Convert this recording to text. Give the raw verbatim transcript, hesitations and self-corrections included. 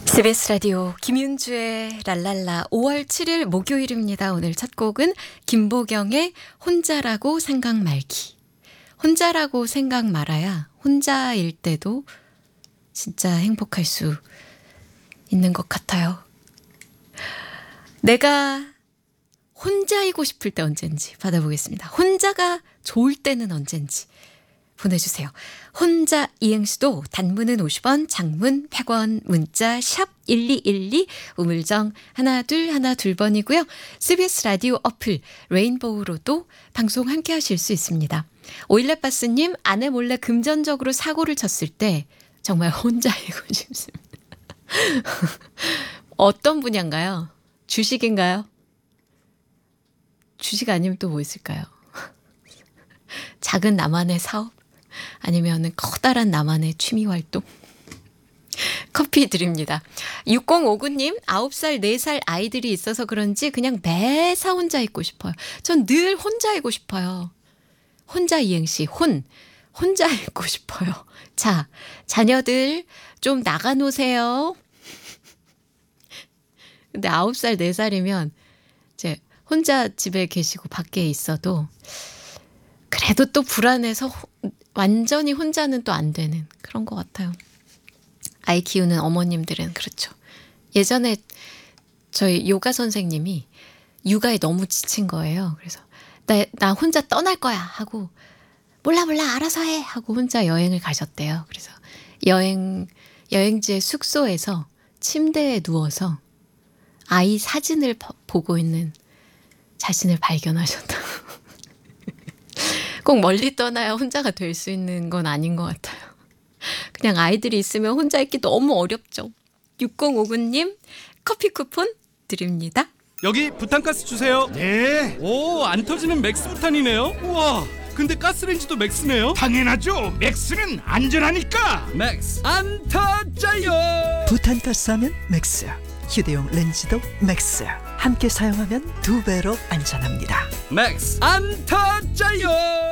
씨비에스 라디오 김윤주의 랄랄라 오월 칠일 목요일입니다. 오늘 첫 곡은 김보경의 혼자라고 생각 말기. 혼자라고 생각 말아야 혼자일 때도 진짜 행복할 수 있는 것 같아요. 내가 혼자이고 싶을 때 언젠지 받아보겠습니다. 혼자가 좋을 때는 언젠지 보내주세요. 혼자 이행시도 단문은 오십 원, 장문 백 원, 문자 샵 일이일이, 우물정 하나 둘 하나 둘 번이고요. 씨비에스 라디오 어플 레인보우로도 방송 함께 하실 수 있습니다. 오일렛바스님, 아내 몰래 금전적으로 사고를 쳤을 때 정말 혼자이고 싶습니다. 어떤 분야인가요? 주식인가요? 주식 아니면 또 뭐 있을까요? 작은 나만의 사업? 아니면 커다란 나만의 취미활동? 커피 드립니다. 육공오구님, 아홉 살, 네 살 아이들이 있어서 그런지 그냥 매사 혼자 있고 싶어요. 전 늘 혼자 있고 싶어요. 혼자 이행시, 혼. 혼자 있고 싶어요. 자, 자녀들 좀 나가놓으세요. 근데 아홉 살, 네 살이면 이제 혼자 집에 계시고 밖에 있어도 그래도 또 불안해서 호, 완전히 혼자는 또 안 되는 그런 것 같아요. 아이 키우는 어머님들은 그렇죠. 예전에 저희 요가 선생님이 육아에 너무 지친 거예요. 그래서 나, 나 혼자 떠날 거야 하고 몰라 몰라 알아서 해 하고 혼자 여행을 가셨대요. 그래서 여행, 여행지의 숙소에서 침대에 누워서 아이 사진을 보고 있는 자신을 발견하셨다고. 꼭 멀리 떠나야 혼자가 될 수 있는 건 아닌 것 같아요. 그냥 아이들이 있으면 혼자 있기 너무 어렵죠. 육공오구님 커피 쿠폰 드립니다. 여기 부탄가스 주세요. 네. 오, 안 터지는 맥스 부탄이네요. 우와, 근데 가스레인지도 맥스네요. 당연하죠. 맥스는 안전하니까. 맥스 안 터져요. 부탄가스 하면 맥스, 휴대용 렌즈도 맥스. 함께 사용하면 두 배로 안전합니다. 맥스 안 터져요.